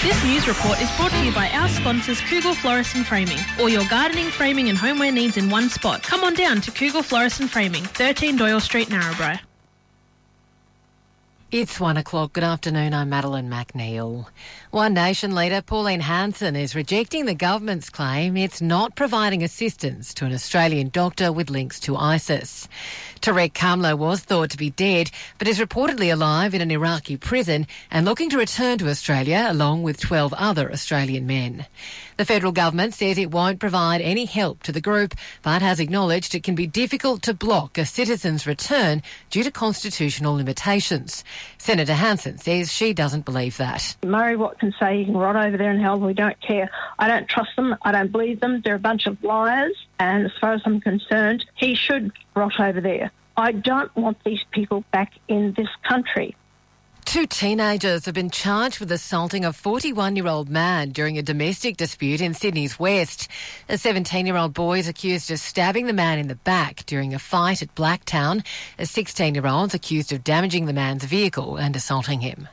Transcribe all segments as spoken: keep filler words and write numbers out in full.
This news report is brought to you by our sponsors Kugel Florist and Framing. All your gardening, framing and homeware needs in one spot. Come on down to Kugel Florist and Framing, thirteen Doyle Street, Narrabri. It's one o'clock. Good afternoon. I'm Madeline McNeil. One Nation leader Pauline Hanson is rejecting the government's claim it's not providing assistance to an Australian doctor with links to ISIS. Tarek Kamla was thought to be dead, but is reportedly alive in an Iraqi prison and looking to return to Australia along with twelve other Australian men. The federal government says it won't provide any help to the group, but has acknowledged it can be difficult to block a citizen's return due to constitutional limitations. Senator Hanson says she doesn't believe that. Murray Watt can say he can rot over there in hell, we don't care. I don't trust them, I don't believe them, they're a bunch of liars, and as far as I'm concerned, he should rot over there. I don't want these people back in this country. Two teenagers have been charged with assaulting a forty-one-year-old man during a domestic dispute in Sydney's West. A seventeen-year-old boy is accused of stabbing the man in the back during a fight at Blacktown. A sixteen-year-old is accused of damaging the man's vehicle and assaulting him.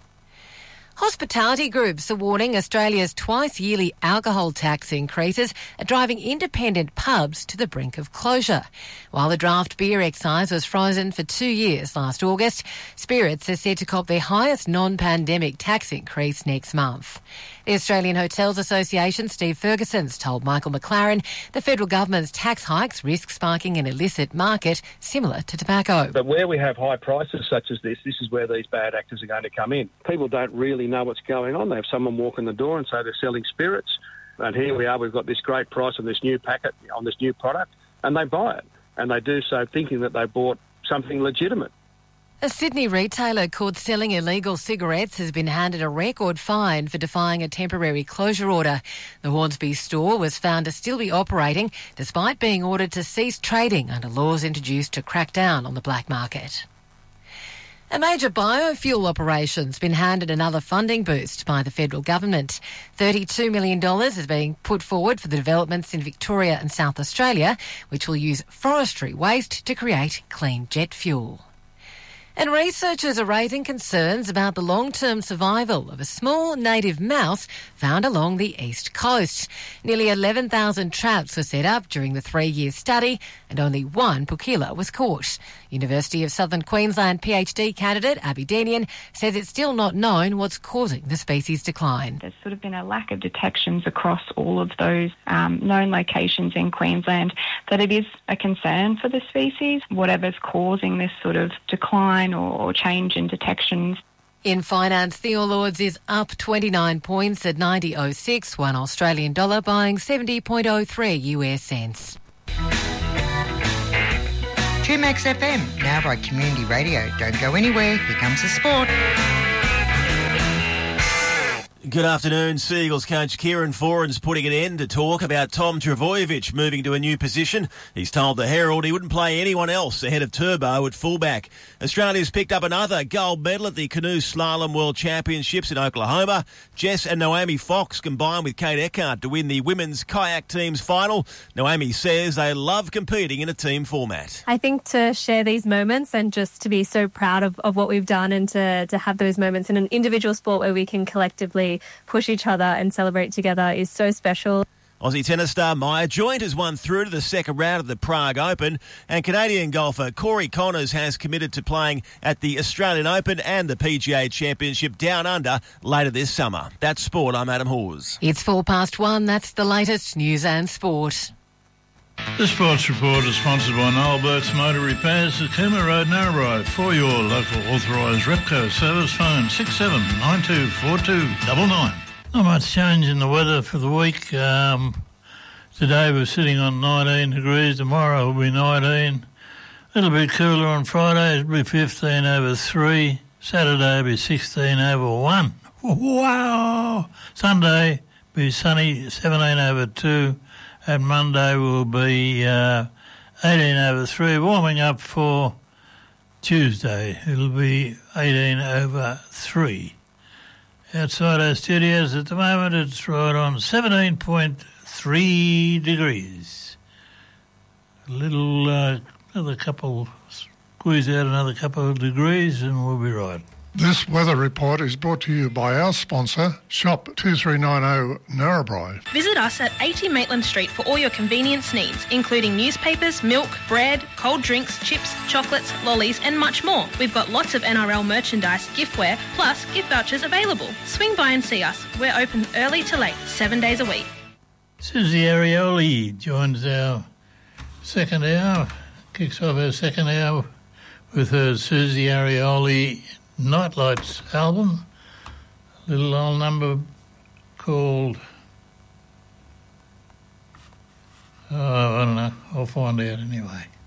Hospitality groups are warning Australia's twice-yearly alcohol tax increases are driving independent pubs to the brink of closure. While the draft beer excise was frozen for two years last August, Spirits are set to cop their highest non-pandemic tax increase next month. The Australian Hotels Association, Steve Ferguson's told Michael McLaren the federal government's tax hikes risk sparking an illicit market similar to tobacco. But where we have high prices such as this, this is where these bad actors are going to come in. People don't really know what's going on. They have someone walk in the door and say they're selling spirits, and here we are, we've got this great price on this new packet, on this new product, and they buy it. And they do so thinking that they bought something legitimate. A Sydney retailer caught selling illegal cigarettes has been handed a record fine for defying a temporary closure order. The Hornsby store was found to still be operating despite being ordered to cease trading under laws introduced to crack down on the black market. A major biofuel operation's been handed another funding boost by the federal government. thirty-two million dollars is being put forward for the developments in Victoria and South Australia, which will use forestry waste to create clean jet fuel. And researchers are raising concerns about the long-term survival of a small native mouse found along the east coast. Nearly eleven thousand traps were set up during the three-year study and only one pukila was caught. University of Southern Queensland PhD candidate Abby Denian says it's still not known what's causing the species decline. There's sort of been a lack of detections across all of those um, known locations in Queensland that it is a concern for the species, whatever's causing this sort of decline or change in detections. In finance, the All Ords is up twenty-nine points at ninety point oh six, one Australian dollar buying seventy point oh three U S cents. two Max F M, now by Community Radio. Don't go anywhere, here comes the sport. Good afternoon. Seagulls coach Kieran Foran's putting an end to talk about Tom Trbojevic moving to a new position. He's told the Herald he wouldn't play anyone else ahead of Turbo at fullback. Australia's picked up another gold medal at the Canoe Slalom World Championships in Oklahoma. Jess and Naomi Fox combined with Kate Eckhart to win the women's kayak team's final. Naomi says they love competing in a team format. I think to share these moments and just to be so proud of, of what we've done and to, to have those moments in an individual sport where we can collectively push each other and celebrate together is so special. Aussie tennis star Maya Joint has won through to the second round of the Prague Open, and Canadian golfer Corey Connors has committed to playing at the Australian Open and the P G A Championship Down Under later this summer. That's sport. I'm Adam Hawes. It's four past one. That's the latest news and sport. The Sports Report is sponsored by Noel Burt's Motor Repairs at Cooma Road, Narrabri. For your local authorised Repco service, phone six seven nine two four two nine nine. Not much change in the weather for the week. Um, today we're sitting on nineteen degrees. Tomorrow will be nineteen. A little bit cooler on Friday. It'll be fifteen over three. Saturday will be sixteen over one. Wow! Sunday will be sunny, seventeen over two. And Monday will be uh, eighteen over three, warming up for Tuesday. It'll be eighteen over three. Outside our studios at the moment, it's right on seventeen point three degrees. A little, uh, another couple, squeeze out another couple of degrees and we'll be right. This weather report is brought to you by our sponsor, Shop two three nine zero Narrabri. Visit us at eighty Maitland Street for all your convenience needs, including newspapers, milk, bread, cold drinks, chips, chocolates, lollies and much more. We've got lots of N R L merchandise, giftware, plus gift vouchers available. Swing by and see us. We're open early to late, seven days a week. Susie Arioli joins our second hour, kicks off her second hour with her Susie Arioli Nightlights album, a little old number called, oh, I don't know, I'll find out anyway.